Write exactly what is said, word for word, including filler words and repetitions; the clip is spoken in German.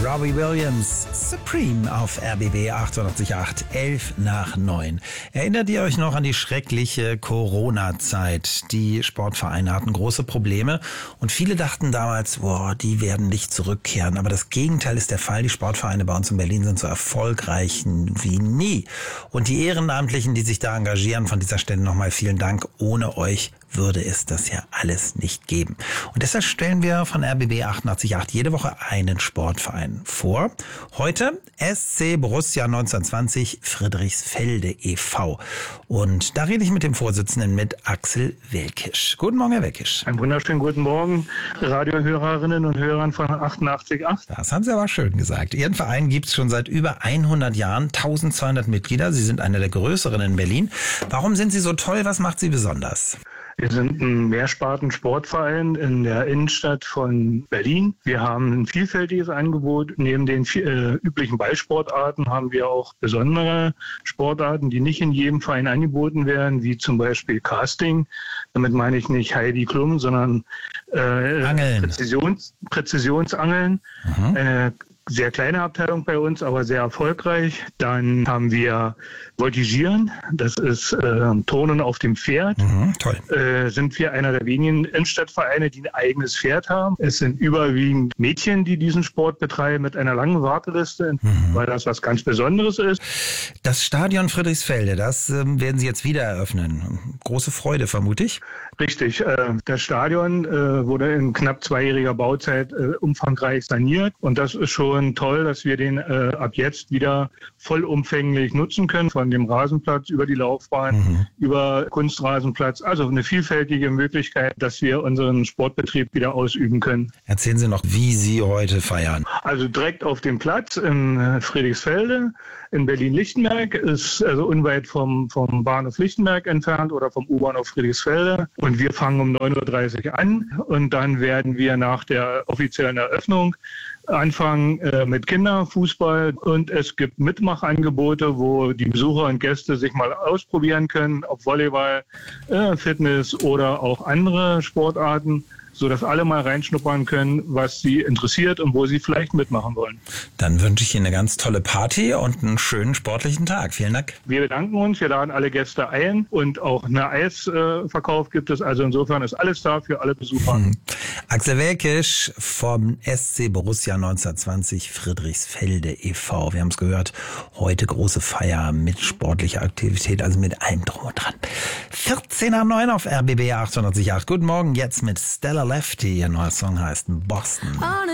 Robbie Williams, Supreme auf R B B achtundachtzig Komma acht, elf nach neun. Erinnert ihr euch noch an die schreckliche Corona-Zeit? Die Sportvereine hatten große Probleme und viele dachten damals, boah, die werden nicht zurückkehren. Aber das Gegenteil ist der Fall. Die Sportvereine bei uns in Berlin sind so erfolgreich wie nie. Und die Ehrenamtlichen, die sich da engagieren, von dieser Stelle nochmal vielen Dank. Ohne euch würde es das ja alles nicht geben. Und deshalb stellen wir von R B B achtundachtzig Komma acht jede Woche einen Sportverein vor. Heute S C Borussia neunzehnhundertzwanzig Friedrichsfelde e V. Und da rede ich mit dem Vorsitzenden, mit Axel Welkisch. Guten Morgen, Herr Welkisch. Einen wunderschönen guten Morgen, Radiohörerinnen und Hörern von achtundachtzig Komma acht. Das haben Sie aber schön gesagt. Ihren Verein gibt es schon seit über hundert Jahren, eintausendzweihundert Mitglieder. Sie sind einer der größeren in Berlin. Warum sind Sie so toll? Was macht Sie besonders? Wir sind ein Mehrsparten-Sportverein in der Innenstadt von Berlin. Wir haben ein vielfältiges Angebot. Neben den äh, üblichen Ballsportarten haben wir auch besondere Sportarten, die nicht in jedem Verein angeboten werden, wie zum Beispiel Casting. Damit meine ich nicht Heidi Klum, sondern äh, Angeln. Präzisions, Präzisionsangeln. Mhm. Eine sehr kleine Abteilung bei uns, aber sehr erfolgreich. Dann haben wir Voltigieren, das ist äh, Turnen auf dem Pferd. Mhm, toll. Äh, sind wir einer der wenigen Innenstadtvereine, die ein eigenes Pferd haben. Es sind überwiegend Mädchen, die diesen Sport betreiben, mit einer langen Warteliste, mhm. weil das was ganz Besonderes ist. Das Stadion Friedrichsfelde, das äh, werden Sie jetzt wieder eröffnen. Große Freude, vermute ich. Richtig. Äh, das Stadion äh, wurde in knapp zweijähriger Bauzeit äh, umfangreich saniert. Und das ist schon toll, dass wir den äh, ab jetzt wieder vollumfänglich nutzen können. Von dem Rasenplatz über die Laufbahn, mhm. über Kunstrasenplatz. Also eine vielfältige Möglichkeit, dass wir unseren Sportbetrieb wieder ausüben können. Erzählen Sie noch, wie Sie heute feiern. Also direkt auf dem Platz in Friedrichsfelde in Berlin-Lichtenberg, ist also unweit vom, vom Bahnhof Lichtenberg entfernt oder vom U-Bahnhof Friedrichsfelde. Und wir fangen um neun Uhr dreißig an und dann werden wir nach der offiziellen Eröffnung anfangen äh, mit Kinderfußball, und es gibt Mitmachangebote, wo die Besucher und Gäste sich mal ausprobieren können, ob Volleyball, äh, Fitness oder auch andere Sportarten, sodass alle mal reinschnuppern können, was sie interessiert und wo sie vielleicht mitmachen wollen. Dann wünsche ich Ihnen eine ganz tolle Party und einen schönen sportlichen Tag. Vielen Dank. Wir bedanken uns, wir laden alle Gäste ein und auch einen Eisverkauf gibt es. Also insofern ist alles da für alle Besucher. Hm. Axel Welkisch vom S C Borussia neunzehnhundertzwanzig Friedrichsfelde e V. Wir haben es gehört, heute große Feier mit sportlicher Aktivität, also mit allem drum und dran. vierzehn nach neun auf R B B achtundachtzig Komma acht. Guten Morgen, jetzt mit Stella Lefty. Ihr neuer Song heißt Boston.